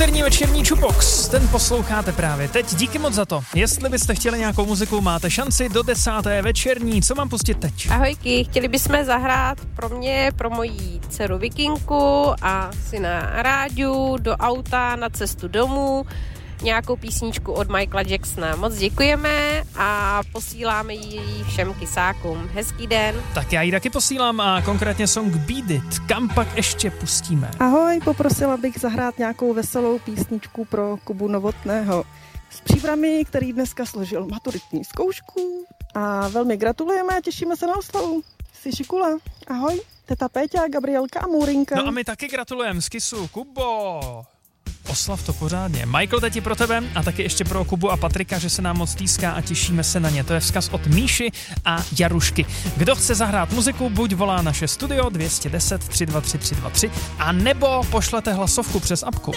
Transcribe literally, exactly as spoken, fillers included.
Úterní večerní Jukebox, ten posloucháte právě teď. Díky moc za to. Jestli byste chtěli nějakou muziku, máte šanci do desáté večerní. Co mám pustit teď? Ahojky, chtěli bychom zahrát pro mě, pro mojí dceru Vikinku a syna Ráďu do auta na cestu domů. Nějakou písničku od Michaela Jacksona. Moc děkujeme a posíláme ji všem kysákům. Hezký den. Tak já ji taky posílám a konkrétně song Beat It. Kam pak ještě pustíme? Ahoj, poprosila bych zahrát nějakou veselou písničku pro Kubu Novotného s příbrami, který dneska složil maturitní zkoušku. A velmi gratulujeme a těšíme se na oslavu. Jsi šikula. Ahoj, teta Péťa, Gabrielka a Můrinka. No a my taky gratulujeme z Kisu. Kubo! Oslav to pořádně. Michael, teď je pro tebe a taky ještě pro Kubu a Patrika, že se nám moc týská a těšíme se na ně. To je vzkaz od Míši a Jarušky. Kdo chce zahrát muziku, buď volá naše studio dvě jedna nula tři dva tři tři dva tři a nebo pošlete hlasovku přes apku.